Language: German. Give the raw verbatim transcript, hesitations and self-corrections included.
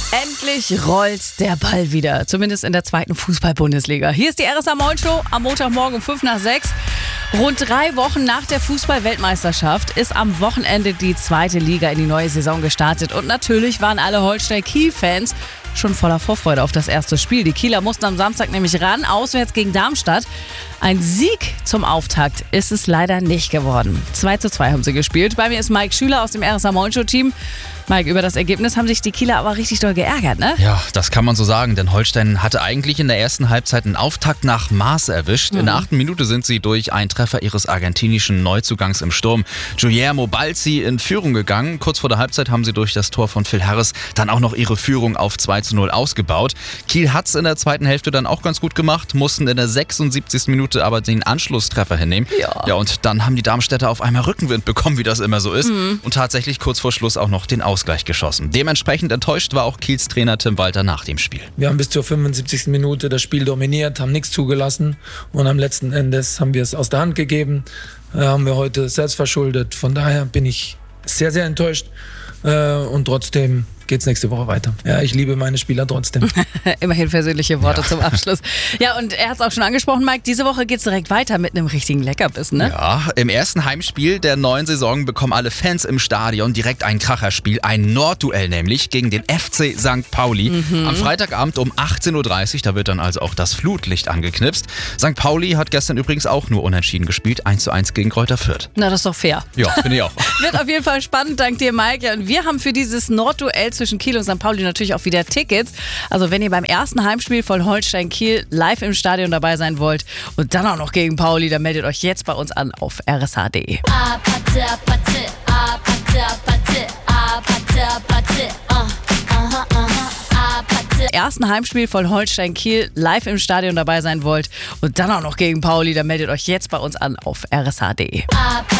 Endlich rollt der Ball wieder, zumindest in der zweiten Fußball-Bundesliga. Hier ist die R S A Moin Show am Montagmorgen um fünf nach sechs. Rund drei Wochen nach der Fußball-Weltmeisterschaft ist am Wochenende die zweite Liga in die neue Saison gestartet. Und natürlich waren alle Holstein-Kiel-Fans schon voller Vorfreude auf das erste Spiel. Die Kieler mussten am Samstag nämlich ran, auswärts gegen Darmstadt. Ein Sieg zum Auftakt ist es leider nicht geworden. zwei zu zwei haben sie gespielt. Bei mir ist Mike Schüler aus dem R S A Moin Show Team. Mike, über das Ergebnis haben sich die Kieler aber richtig doll geärgert, ne? Ja, das kann man so sagen, denn Holstein hatte eigentlich in der ersten Halbzeit einen Auftakt nach Maß erwischt. Mhm. In der achten Minute sind sie durch einen Treffer ihres argentinischen Neuzugangs im Sturm, Guillermo Balzi, in Führung gegangen. Kurz vor der Halbzeit haben sie durch das Tor von Phil Harris dann auch noch ihre Führung auf zwei zu null ausgebaut. Kiel hat's in der zweiten Hälfte dann auch ganz gut gemacht, mussten in der sechsundsiebzigsten Minute aber den Anschlusstreffer hinnehmen. Ja. ja, und dann haben die Darmstädter auf einmal Rückenwind bekommen, wie das immer so ist. Mhm. Und tatsächlich kurz vor Schluss auch noch den Ausgleich geschossen. Dementsprechend enttäuscht war auch Kiels Trainer Tim Walter nach dem Spiel. Wir haben bis zur fünfundsiebzigsten Minute das Spiel dominiert, haben nichts zugelassen und am letzten Endes haben wir es aus der Hand gegeben. Äh, haben wir heute selbst verschuldet. Von daher bin ich sehr, sehr enttäuscht äh, und trotzdem geht's nächste Woche weiter. Ja, ich liebe meine Spieler trotzdem. Immerhin persönliche Worte ja. zum Abschluss. Ja, und er hat es auch schon angesprochen, Mike, diese Woche geht's direkt weiter mit einem richtigen Leckerbissen, ne? Ja, im ersten Heimspiel der neuen Saison bekommen alle Fans im Stadion direkt ein Kracherspiel, ein Nordduell nämlich gegen den F C Sankt Pauli. Mhm. Am Freitagabend um achtzehn Uhr dreißig, da wird dann also auch das Flutlicht angeknipst. Sankt Pauli hat gestern übrigens auch nur unentschieden gespielt, eins zu eins gegen Greuther Fürth. Na, das ist doch fair. Ja, finde ich auch. Wird auf jeden Fall spannend, dank dir, Mike. Ja, und wir haben für dieses Nordduell zwischen Kiel und Sankt Pauli natürlich auch wieder Tickets. Also wenn ihr beim ersten Heimspiel von Holstein Kiel live im Stadion dabei sein wollt und dann auch noch gegen Pauli, dann meldet euch jetzt bei uns an auf r s h punkt d e. Ersten Heimspiel von Holstein Kiel live im Stadion dabei sein wollt und dann auch noch gegen Pauli, dann meldet euch jetzt bei uns an auf r s h punkt d e.